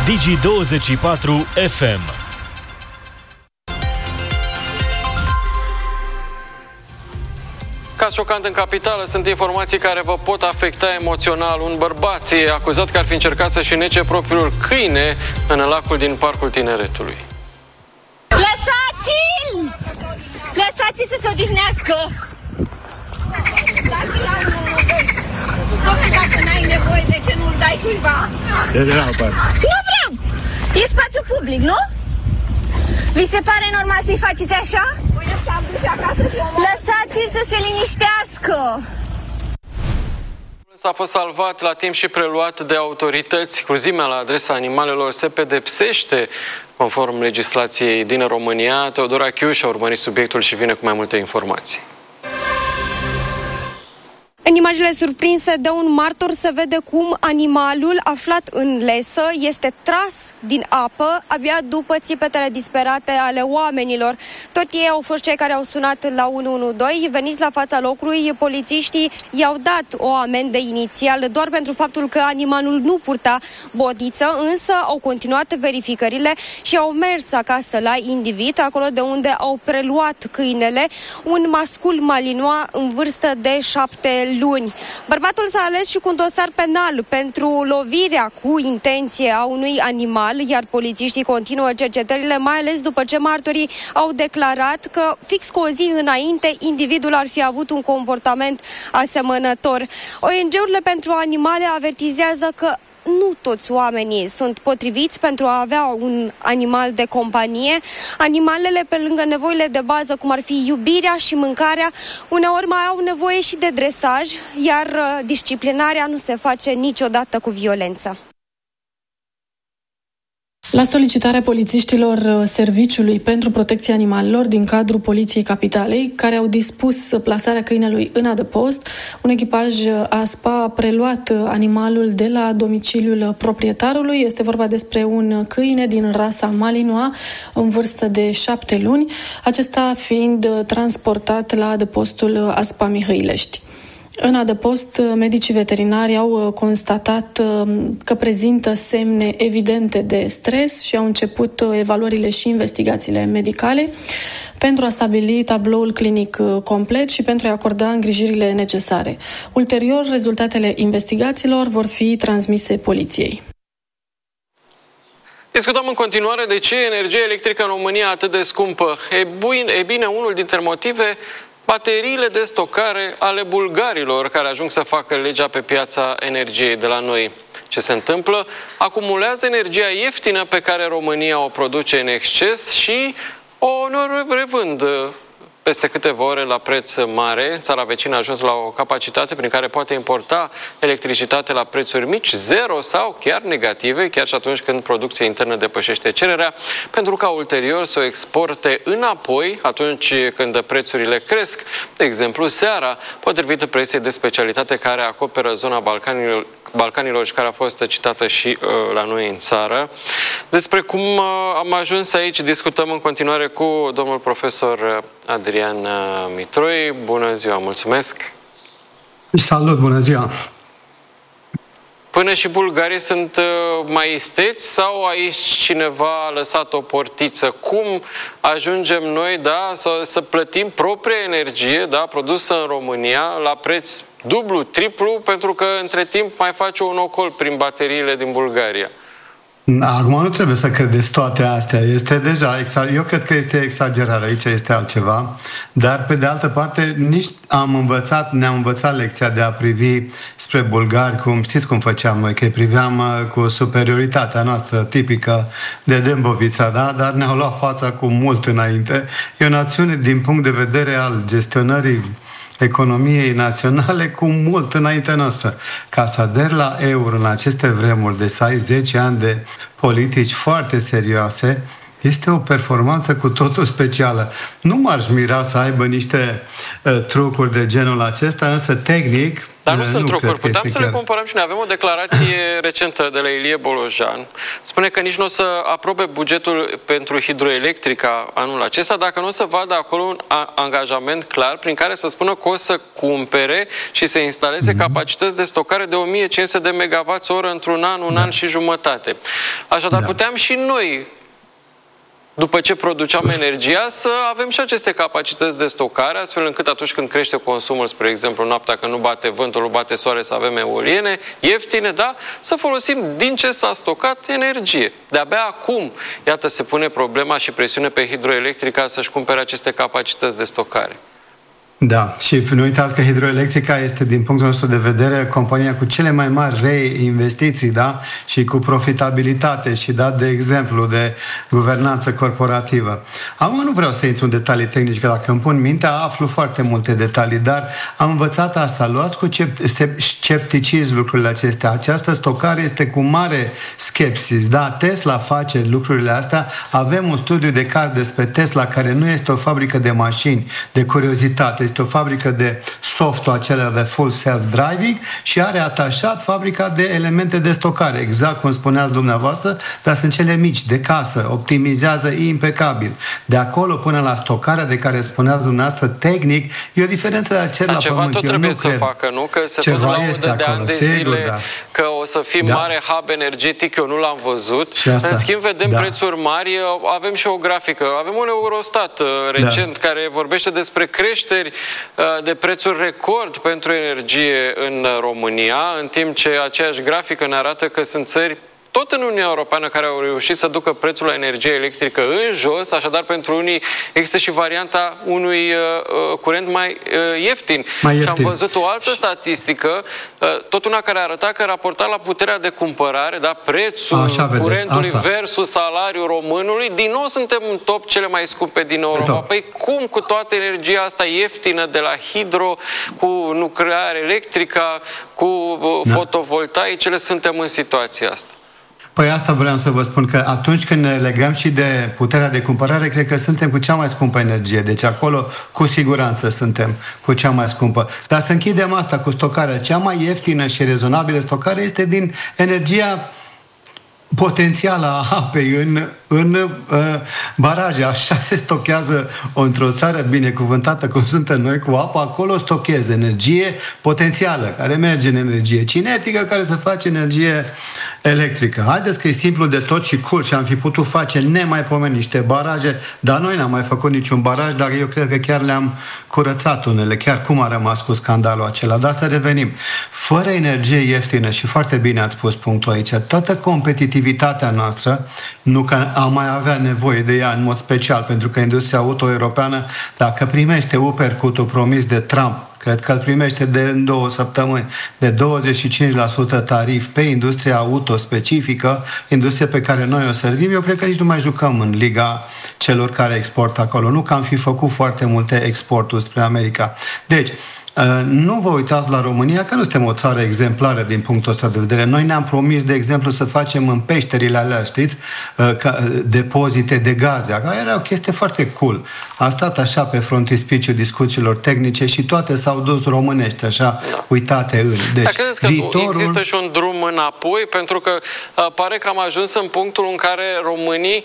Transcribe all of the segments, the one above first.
Digi24 FM. Caz șocant în capitală, sunt informații care vă pot afecta emoțional. Un bărbat e acuzat că ar fi încercat să-și înnece propriul câine în lacul din Parcul Tineretului. Lăsați-l! Lăsați-l să se odihnească! Dom'le, dacă n-ai nevoie, de ce nu-l dai cuiva? Nu vreau! E spațiu public, nu? Vi se pare normal să-i faceți așa? Lăsați-l să se liniștească! S-a fost salvat la timp și preluat de autorități. Cruzimea la adresa animalelor se pedepsește conform legislației din România. Teodora Chiuș a urmărit subiectul și vine cu mai multe informații. În imagine surprinse de un martor se vede cum animalul aflat în lesă este tras din apă abia după țipetele disperate ale oamenilor. Tot ei au fost cei care au sunat la 112. Veniți la fața locului, polițiștii i-au dat o amendă inițial doar pentru faptul că animalul nu purta bodiță, însă au continuat verificările și au mers acasă la individ, acolo de unde au preluat câinele, un mascul malinois în vârstă de 7 luni. Bărbatul s-a ales și cu un dosar penal pentru lovirea cu intenție a unui animal, iar polițiștii continuă cercetările, mai ales după ce martorii au declarat că fix cu o zi înainte individul ar fi avut un comportament asemănător. ONG-urile pentru animale avertizează că nu toți oamenii sunt potriviți pentru a avea un animal de companie. Animalele, pe lângă nevoile de bază, cum ar fi iubirea și mâncarea, uneori mai au nevoie și de dresaj, iar disciplinarea nu se face niciodată cu violență. La solicitarea polițiștilor Serviciului pentru Protecția Animalelor din cadrul Poliției Capitalei, care au dispus plasarea câinelui în adăpost, un echipaj ASPA a preluat animalul de la domiciliul proprietarului. Este vorba despre un câine din rasa Malinois în vârstă de 7 luni, acesta fiind transportat la adăpostul ASPA Mihăilești. În adăpost, medicii veterinari au constatat că prezintă semne evidente de stres și au început evaluările și investigațiile medicale pentru a stabili tabloul clinic complet și pentru a acorda îngrijirile necesare. Ulterior, rezultatele investigațiilor vor fi transmise poliției. Discutăm în continuare de ce e energia electrică în România atât de scumpă. E bine, unul dintre motive, bateriile de stocare ale bulgarilor care ajung să facă legea pe piața energiei de la noi. Ce se întâmplă? Acumulează energia ieftină pe care România o produce în exces și o revând peste câteva ore la preț mare. Țara vecină a ajuns la o capacitate prin care poate importa electricitate la prețuri mici, zero sau chiar negative, chiar și atunci când producția internă depășește cererea, pentru ca ulterior să o exporte înapoi atunci când prețurile cresc, de exemplu seara, potrivit presiei de specialitate care acoperă zona Balcanilor și care a fost citată și la noi în țară. Despre cum am ajuns aici discutăm în continuare cu domnul profesor Adrian Mitroi. Bună ziua, mulțumesc! Salut, bună ziua! Până și bulgarii sunt mai isteți sau aici cineva a lăsat o portiță? Cum ajungem noi, da, să plătim propria energie, da, produsă în România la preț dublu, triplu, pentru că între timp mai face un ocol prin bateriile din Bulgaria? Acum nu trebuie să credeți toate astea. Este deja, eu cred că este exagerare, aici este altceva. Dar, pe de altă parte, nici ne-am învățat lecția de a privi spre bulgari, cum știți cum făceam noi, că îi priveam cu superioritatea noastră tipică de Dâmbovița, da? Dar ne-au luat fața cu mult înainte. E o națiune, din punct de vedere al gestionării economiei naționale, cu mult înaintea noastră. Ca să aderi la euro în aceste vremuri, de să ai 10 ani de politici foarte serioase, Este o performanță cu totul specială. Nu m-aș mira să aibă niște trucuri de genul acesta, însă tehnic... Dar nu sunt trucuri. Putem să le comparăm și noi. Avem o declarație recentă de la Ilie Bolojan. Spune că nici nu o să aprobe bugetul pentru hidroelectrica anul acesta dacă nu o să vadă acolo un angajament clar prin care să spună că o să cumpere și să instaleze capacități de stocare de 1500 de MWh într-un an, un an și jumătate. Așadar, puteam și noi, după ce produceam energia, să avem și aceste capacități de stocare, astfel încât atunci când crește consumul, spre exemplu, noaptea, când nu bate vântul, nu bate soare, să avem eoliene ieftine, da? Să folosim din ce s-a stocat energie. De-abia acum, iată, se pune problema și presiune pe hidroelectrica să-și cumpere aceste capacități de stocare. Da, și nu uitați că hidroelectrica este, din punctul nostru de vedere, compania cu cele mai mari reinvestiții, da? Și cu profitabilitate și dat de exemplu de guvernanță corporativă. Acum nu vreau să intru în detalii tehnice, că dacă îmi pun mintea, aflu foarte multe detalii, dar am învățat asta. Luați cu scepticism lucrurile acestea. Această stocare este cu mare skepsis. Da, Tesla face lucrurile astea. Avem un studiu de caz despre Tesla, care nu este o fabrică de mașini, de curiozitate. Este o fabrică de software, acelea de full self-driving, și are atașat fabrica de elemente de stocare, exact cum spuneați dumneavoastră, dar sunt cele mici, de casă, optimizează impecabil. De acolo până la stocarea de care spuneați dumneavoastră, tehnic, e o diferență de cer la pământ. Tot trebuie să facă, nu? Că se tot laudă de ani de zile că o să fie mare hub energetic, eu nu l-am văzut. În schimb, vedem prețuri mari, avem și o grafică, avem un Eurostat recent care vorbește despre creșteri de prețuri record pentru energie în România, în timp ce aceeași grafică ne arată că sunt țări tot în Uniunea Europeană care au reușit să ducă prețul la energie electrică în jos, așadar pentru unii există și varianta unui curent mai ieftin. Și am văzut o altă statistică, tot una care arăta că raportat la puterea de cumpărare, da, prețul curentului versus salariul românului, din nou suntem în top cele mai scumpe din Europa. Păi cum cu toată energia asta ieftină de la hidro, cu nuclear electrica, cu fotovoltaicele, suntem în situația asta? Păi asta vreau să vă spun, că atunci când ne legăm și de puterea de cumpărare, cred că suntem cu cea mai scumpă energie. Deci acolo, cu siguranță, suntem cu cea mai scumpă. Dar să închidem asta cu stocarea. Cea mai ieftină și rezonabilă stocare este din energia potențială a apei în baraje. Așa se stochează într-o țară binecuvântată cum suntem noi, cu apă. Acolo stochezi energie potențială, care merge în energie cinetică, care se face energie electrică. Haideți că e simplu de tot și cool și am fi putut face nemaipomenit niște baraje, dar noi n-am mai făcut niciun baraj, dar eu cred că chiar le-am curățat unele, chiar cum a rămas cu scandalul acela. Dar să revenim. Fără energie ieftină, și foarte bine ați pus punctul aici, toată competitivitatea noastră, nu că am mai avea nevoie de ea în mod special, pentru că industria auto-europeană, dacă primește uppercut-ul promis de Trump, cred că îl primește în 2 săptămâni, de 25% tarif pe industria auto specifică, industrie pe care noi o servim, eu cred că nici nu mai jucăm în liga celor care exportă acolo. Nu că am fi făcut foarte multe exporturi spre America. Deci, nu vă uitați la România, că nu suntem o țară exemplară din punctul ăsta de vedere. Noi ne-am promis, de exemplu, să facem în peșterile alea, știți, depozite de gaze. Era o chestie foarte cool. A stat așa pe frontispiciul discuțiilor tehnice și toate s-au dus românești, așa, uitate în. Deci, dar credeți că există și un drum înapoi? Pentru că pare că am ajuns în punctul în care românii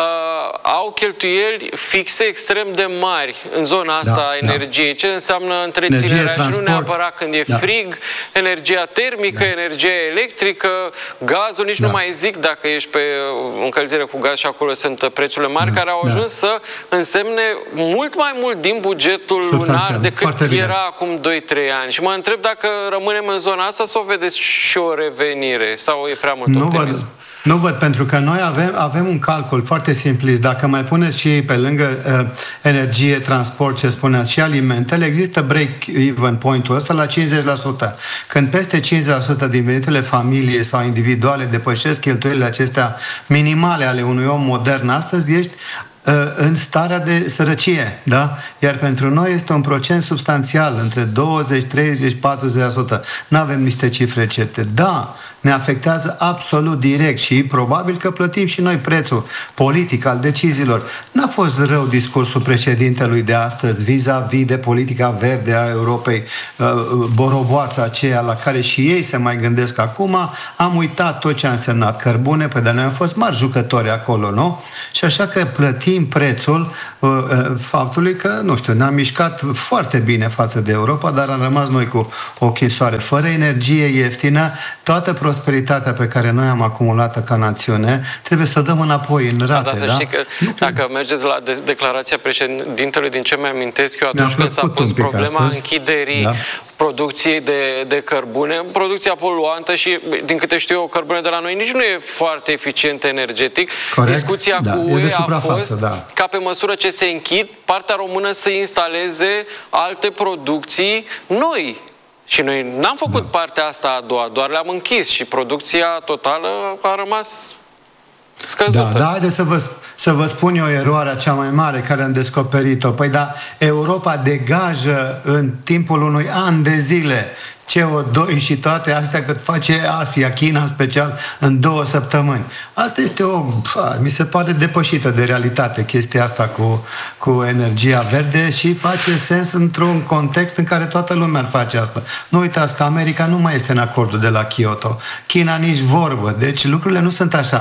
au cheltuieli fixe extrem de mari în zona asta a energiei. Ce înseamnă întreținerea? Și nu neapărat când e frig, energia termică, energia electrică, gazul, nici nu mai zic dacă ești pe încălzire cu gaz și acolo sunt prețurile mari, care au ajuns să însemne mult mai mult din bugetul lunar decât era acum 2-3 ani. Și mă întreb dacă rămânem în zona asta sau vedeți și o revenire sau e prea mult optimism? Nu văd, pentru că noi avem un calcul foarte simplist. Dacă mai puneți și pe lângă energie, transport, ce spuneați, și alimentele, există break-even point-ul ăsta la 50%. Când peste 50% din veniturile familiei sau individuale depășesc cheltuielile acestea minimale ale unui om modern astăzi, ești în starea de sărăcie, da? Iar pentru noi este un procent substanțial, între 20, 30, 40%. Nu avem niște cifre certe. Da, ne afectează absolut direct și probabil că plătim și noi prețul politic al deciziilor. N-a fost rău discursul președintelui de astăzi vis-a-vis de politica verde a Europei, boroboața aceea la care și ei se mai gândesc acum. Am uitat tot ce a însemnat cărbune, pe de noi am fost mari jucători acolo, nu? Și așa că plătim prețul faptului că, nu știu, ne-am mișcat foarte bine față de Europa, dar am rămas noi cu ochii în soare. Fără energie ieftină, toată prosperitatea pe care noi am acumulat-o ca națiune, trebuie să o dăm înapoi în rate. Dar să știi că dacă mergeți la declarația președintelui, din ce mi-amintesc eu, atunci când s-a pus problema închiderii producției de cărbune, producția poluantă și, din câte știu eu, cărbune de la noi nici nu e foarte eficient energetic. Corect? Discuția cu UE a fost ca pe măsură ce se închid, partea română să instaleze alte producții noi. Și noi n-am făcut partea asta a doua, doar le-am închis și producția totală a rămas scăzută. Da, haideți să vă spun eu eroarea cea mai mare care am descoperit-o. Păi da, Europa degajă în timpul unui an de zile CO2 și toate astea cât face Asia, China în special, în 2 săptămâni. Asta este mi se pare depășită de realitate chestia asta cu energia verde și face sens într-un context în care toată lumea ar face asta. Nu uitați că America nu mai este în acordul de la Kyoto. China nici vorbă. Deci lucrurile nu sunt așa.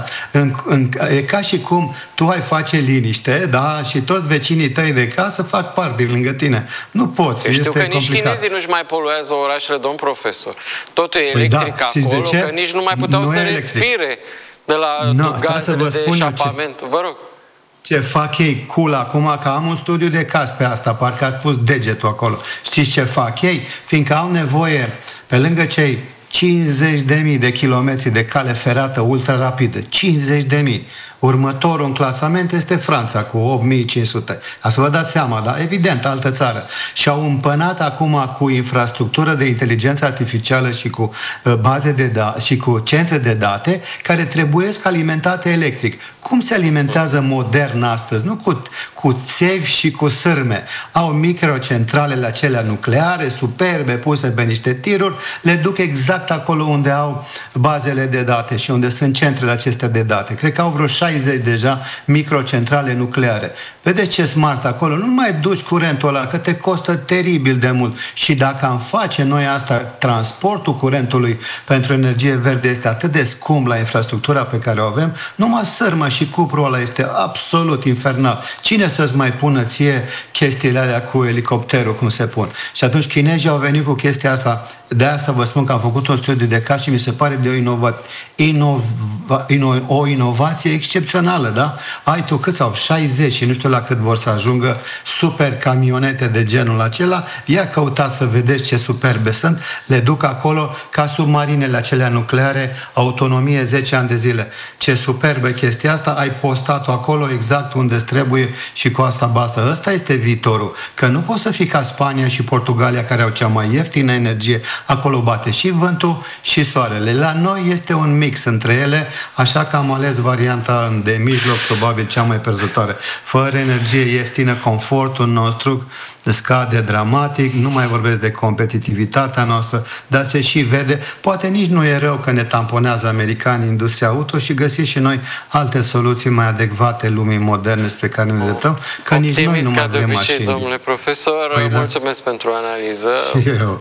E ca și cum tu ai face liniște, da? Și toți vecinii tăi de casă fac parte lângă tine. Nu poți. Știu că nici chinezii nu-și mai poluează orașele, domn profesor. Totul e electric acolo, că nici nu mai puteau să respire de la gazele de eșapament. Vă rog. Ce fac ei cool acum, că am un studiu de caz pe asta, parcă a spus degetul acolo. Știți ce fac ei? Fiindcă au nevoie, pe lângă cei 50.000 de kilometri de cale ferată ultra-rapidă, 50.000. Următorul în clasament este Franța cu 8.500. Ca să vă dați seama, da? Evident, altă țară. Și-au împănat acum cu infrastructură de inteligență artificială și cu baze de date și cu centre de date care trebuiesc alimentate electric. Cum se alimentează modern astăzi? Nu cu țevi și cu sârme. Au microcentralele acelea nucleare, superbe, puse pe niște tiruri, le duc exact acolo unde au bazele de date și unde sunt centrele acestea de date. Cred că au vreo 60 deja microcentrale nucleare. Vedeți ce smart acolo? Nu mai duci curentul ăla, că te costă teribil de mult. Și dacă am face noi asta, transportul curentului pentru energie verde este atât de scump la infrastructura pe care o avem, numai sârma și cuprul ăla este absolut infernal. Cine să-ți mai pună ție chestiile alea cu elicopterul, cum se pun? Și atunci chinezii au venit cu chestia asta. De asta vă spun că am făcut un studiu de caz și mi se pare de o inovație excepțională, da? Ai tu cât sau 60 și nu știu la cât vor să ajungă super camionete de genul acela. Ia căutați să vedeți ce superbe sunt. Le duc acolo ca submarinele acelea nucleare, autonomie 10 ani de zile. Ce superbă chestia asta, ai postat-o acolo exact unde trebuie și cu asta basta. Ăsta este viitorul. Că nu poți să fii ca Spania și Portugalia care au cea mai ieftină energie. Acolo bate și vântul și soarele. La noi este un mix între ele, așa că am ales varianta de mijloc, probabil cea mai perzătoare. Fără energie ieftină, confortul nostru scade dramatic, nu mai vorbesc de competitivitatea noastră, dar se și vede. Poate nici nu e rău că ne tamponează americanii industria auto și găsim și noi alte soluții mai adecvate lumii moderne spre care ne deptăm, că nici noi nu mai vrem mașini. Domnule profesor, mulțumesc pentru analiză. Și eu.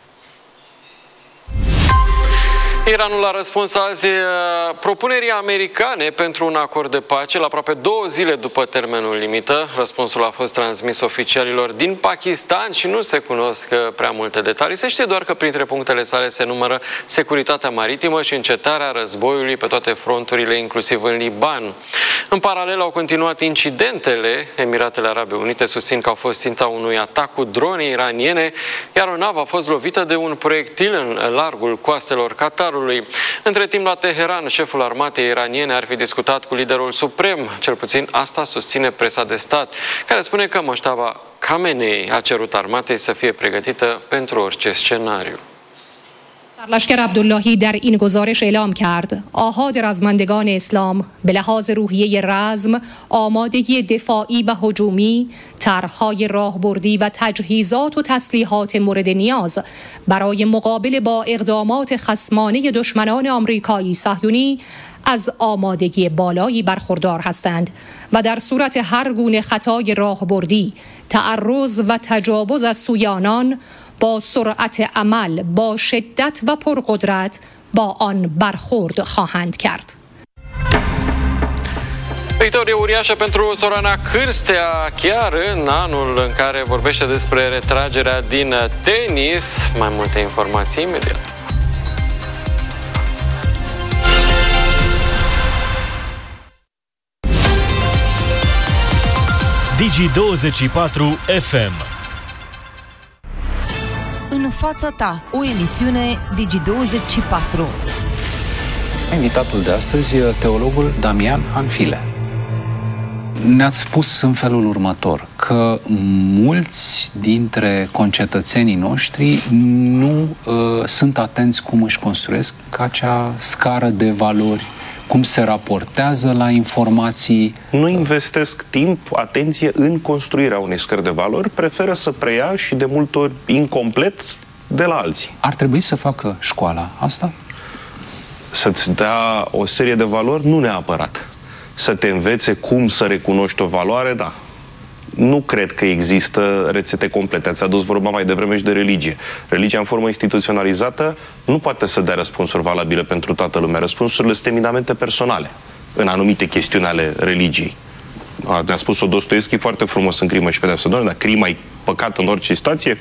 Iranul a răspuns azi propunerii americane pentru un acord de pace la aproape 2 zile după termenul limită. Răspunsul a fost transmis oficialilor din Pakistan și nu se cunosc prea multe detalii. Se știe doar că printre punctele sale se numără securitatea maritimă și încetarea războiului pe toate fronturile, inclusiv în Liban. În paralel au continuat incidentele. Emiratele Arabe Unite susțin că au fost ținta unui atac cu drone iraniene, iar o navă a fost lovită de un proiectil în largul coastelor Qatar. Între timp, la Teheran, șeful armatei iraniene ar fi discutat cu liderul suprem, cel puțin asta susține presa de stat, care spune că Moștaba Khamenei a cerut armatei să fie pregătită pentru orice scenariu. لشکر عبداللهی در این گزارش اعلام کرد آحاد رزمندگان اسلام به لحاظ روحیه رزم، آمادگی دفاعی و هجومی، طرح‌های راهبردی و تجهیزات و تسلیحات مورد نیاز برای مقابله با اقدامات خصمانه دشمنان آمریکایی صهیونی از آمادگی بالایی برخوردار هستند و در صورت هر گونه خطای راهبردی، تعرض و تجاوز از سوی آنان با سرعت عمل، با شدت و پرقدرت با آن برخورد خواهند کرد. Victorie uriașă pentru Sorana Cârstea, chiar în anul în care vorbește despre retragerea din tenis. Mai multe informații imediat. Digi24 FM. În fața ta, o emisiune Digi24. Invitatul de astăzi e teologul Damian Anfile. Ne-ați spus în felul următor, că mulți dintre concetățenii noștri nu sunt atenți cum își construiesc acea scară de valori, cum se raportează la informații. Nu investesc timp, atenție în construirea unei scări de valori, preferă să preia și de multe ori incomplet de la alții. Ar trebui să facă școala asta? Să-ți dea o serie de valori? Nu neapărat. Să te învețe cum să recunoști o valoare? Da. Nu cred că există rețete complete. Ați adus vorba mai devreme și de religie. Religia în formă instituționalizată nu poate să dea răspunsuri valabile pentru toată lumea. Răspunsurile sunt eminamente personale în anumite chestiuni ale religiei. Ne-a spus-o Dostoevski foarte frumos în Crimă și Pedeapsă. Doamne, dar crima e păcat în orice situație?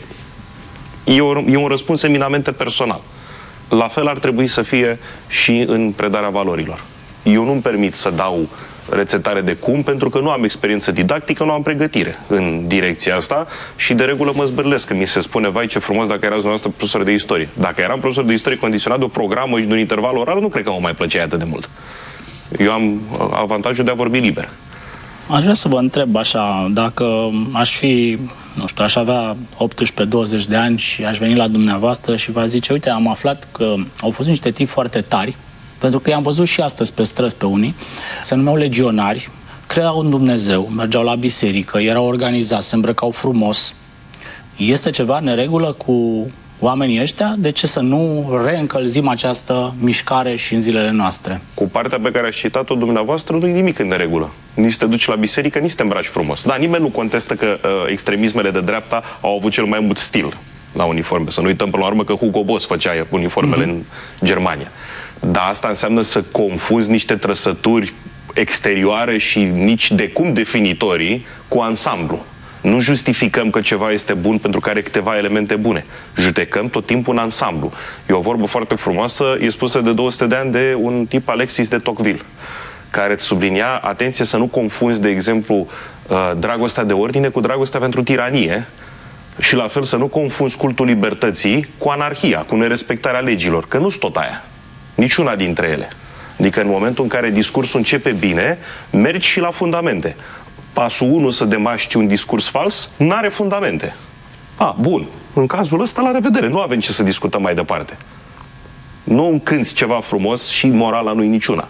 E un răspuns eminamente personal. La fel ar trebui să fie și în predarea valorilor. Eu nu-mi permit să dau rețetare de cum, pentru că nu am experiență didactică, nu am pregătire în direcția asta și de regulă mă zbârlesc când mi se spune, vai ce frumos dacă erați dumneavoastră profesor de istorie. Dacă eram profesor de istorie condiționat de o programă și de un interval orar, nu cred că mă mai plăcea atât de mult. Eu am avantajul de a vorbi liber. Aș vrea să vă întreb așa, dacă aș fi, nu știu, aș avea 18-20 de ani și aș veni la dumneavoastră și v-aș zice, uite, am aflat că au fost niște tipi foarte tari, pentru că i-am văzut și astăzi pe străzi pe unii, se numeau legionari, credeau în Dumnezeu, mergeau la biserică, erau organizați, se îmbrăcau frumos. Este ceva în neregulă cu oamenii ăștia? De ce să nu reîncălzim această mișcare și în zilele noastre? Cu partea pe care ați citat-o dumneavoastră nu e nimic în neregulă. Nici te duci la biserică, nici te îmbraci frumos. Da, nimeni nu contestă că extremismele de dreapta au avut cel mai mult stil la uniforme. Să nu uităm până la urmă că Hugo Boss făcea uniformele în Germania. Dar asta înseamnă să confunzi niște trăsături exterioare și nici de cum definitorii cu ansamblu. Nu justificăm că ceva este bun pentru că are câteva elemente bune. Judecăm tot timpul un ansamblu. E o vorbă foarte frumoasă, e spusă de 200 de ani de un tip Alexis de Tocqueville, care îți sublinia, atenție să nu confunzi, de exemplu, dragostea de ordine cu dragostea pentru tiranie și la fel să nu confunzi cultul libertății cu anarhia, cu nerespectarea legilor, că nu-s tot aia. Niciuna dintre ele. Adică în momentul în care discursul începe bine, mergi și la fundamente. Pasul 1 să demaști un discurs fals, n-are fundamente. Bun. În cazul ăsta, la revedere. Nu avem ce să discutăm mai departe. Nu încânți ceva frumos și morala nu-i niciuna.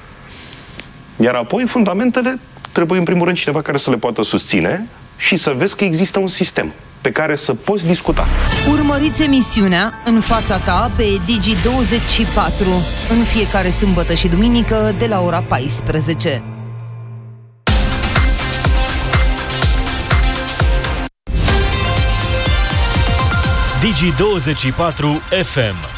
Iar apoi, fundamentele, trebuie în primul rând cineva care să le poată susține și să vezi că există un sistem pe care să poți discuta. Urmăriți emisiunea În fața ta pe Digi24 în fiecare sâmbătă și duminică de la ora 14. Digi24 FM.